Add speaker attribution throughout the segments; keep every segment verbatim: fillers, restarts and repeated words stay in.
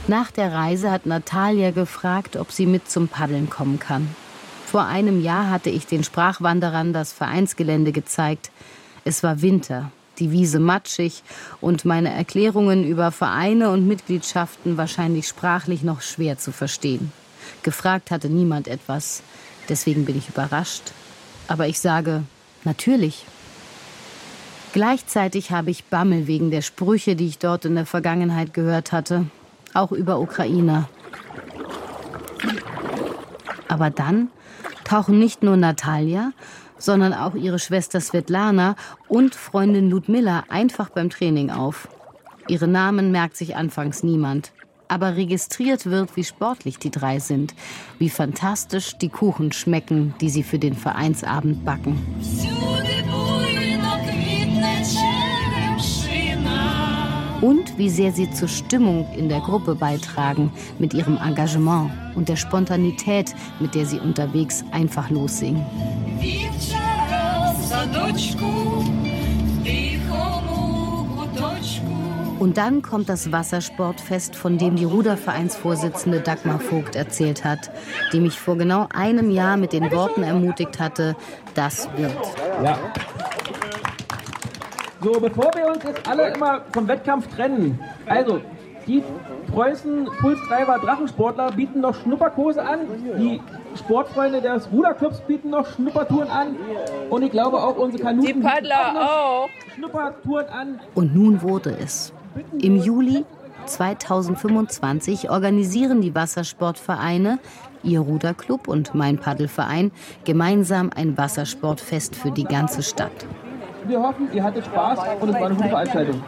Speaker 1: Nach der Reise hat Natalia gefragt, ob sie mit zum Paddeln kommen kann. Vor einem Jahr hatte ich den Sprachwanderern das Vereinsgelände gezeigt. Es war Winter, die Wiese matschig und meine Erklärungen über Vereine und Mitgliedschaften wahrscheinlich sprachlich noch schwer zu verstehen. Gefragt hatte niemand etwas, deswegen bin ich überrascht. Aber ich sage, natürlich. Gleichzeitig habe ich Bammel wegen der Sprüche, die ich dort in der Vergangenheit gehört hatte. Auch über Ukrainer. Aber dann tauchen nicht nur Natalia, sondern auch ihre Schwester Svetlana und Freundin Ludmilla einfach beim Training auf. Ihre Namen merkt sich anfangs niemand. Aber registriert wird, wie sportlich die drei sind, wie fantastisch die Kuchen schmecken, die sie für den Vereinsabend backen. Und wie sehr sie zur Stimmung in der Gruppe beitragen mit ihrem Engagement und der Spontanität, mit der sie unterwegs einfach lossingen. Und dann kommt das Wassersportfest, von dem die Rudervereinsvorsitzende Dagmar Vogt erzählt hat, die mich vor genau einem Jahr mit den Worten ermutigt hatte, das wird.
Speaker 2: Ja. So, bevor wir uns jetzt alle immer vom Wettkampf trennen, also die Preußen Pulstreiber Drachensportler bieten noch Schnupperkurse an, die Sportfreunde des Ruderclubs bieten noch Schnuppertouren an und ich glaube auch unsere Kanuten
Speaker 3: die Paddler
Speaker 2: bieten
Speaker 3: auch
Speaker 2: noch Schnuppertouren an.
Speaker 1: Und nun wurde es. Im Juli zweitausendfünfundzwanzig organisieren die Wassersportvereine, ihr Ruderclub und mein Paddelverein, gemeinsam ein Wassersportfest für die ganze Stadt.
Speaker 2: Wir hoffen, ihr hattet Spaß und es war eine gute Veranstaltung.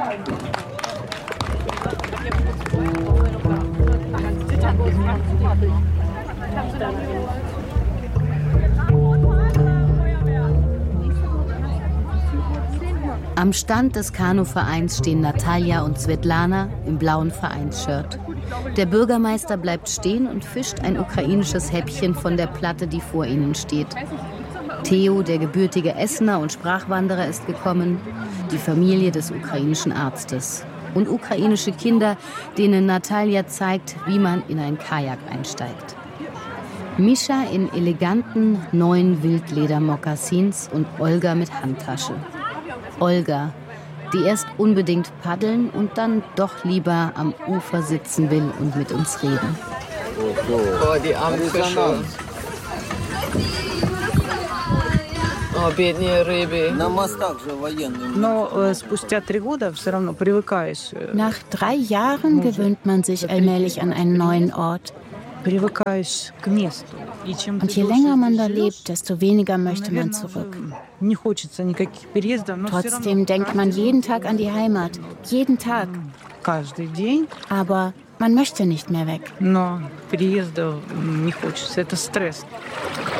Speaker 1: Am Stand des Kanuvereins stehen Natalia und Svetlana im blauen Vereinsshirt. Der Bürgermeister bleibt stehen und fischt ein ukrainisches Häppchen von der Platte, die vor ihnen steht. Theo, der gebürtige Essener und Sprachwanderer, ist gekommen, die Familie des ukrainischen Arztes und ukrainische Kinder, denen Natalia zeigt, wie man in ein Kajak einsteigt. Mischa in eleganten neuen Wildleder-Mokassins und Olga mit Handtasche. Olga, die erst unbedingt paddeln und dann doch lieber am Ufer sitzen will und mit uns reden.
Speaker 3: Oh, die armen Fische. Oh, бедные рыбы.
Speaker 4: Nach drei Jahren gewöhnt man sich allmählich an einen neuen Ort. Und je länger man da lebt, desto weniger möchte man zurück. Trotzdem denkt man jeden Tag an die Heimat. Jeden Tag. Aber man möchte nicht mehr weg.